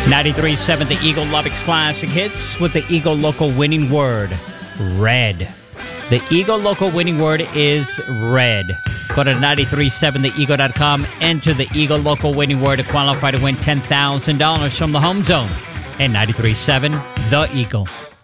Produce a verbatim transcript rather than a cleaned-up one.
ninety-three point seven The Eagle Lubbock's Classic Hits with the Eagle Local winning word, red. The Eagle Local winning word is red. Go to nine three seven the eagle dot com, enter the Eagle Local winning word to qualify to win ten thousand dollars from the Home Zone. And ninety-three point seven The Eagle.